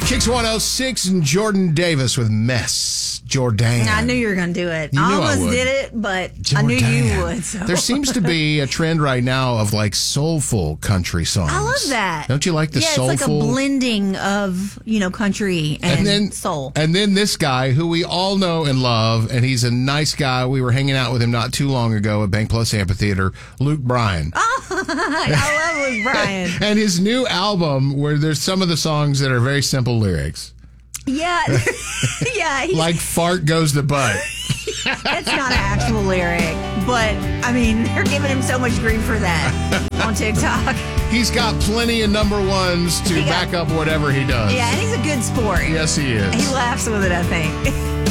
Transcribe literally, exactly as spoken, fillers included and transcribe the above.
Kicks one oh six and Jordan Davis with Mess. Jordan. I knew you were going to do it. You I knew I almost would. did it, but Jordan. I knew you would. So. There seems to be a trend right now of like soulful country songs. I love that. Don't you like the yeah, soulful? It's like a blending of, you know, country and, and then soul. And then this guy who we all know and love, and he's a nice guy. We were hanging out with him not too long ago at Bank Plus Amphitheater, Luke Bryan. Oh, I love Luke Bryan. And his new album where there's some of the songs that are very simple lyrics. Yeah. yeah. He's, Like fart goes the butt. That's not an actual lyric, but I mean, they're giving him so much grief for that on TikTok. He's got plenty of number ones to He got- back up whatever he does. Yeah, and he's a good sport. Yes, he is. He laughs with it, I think.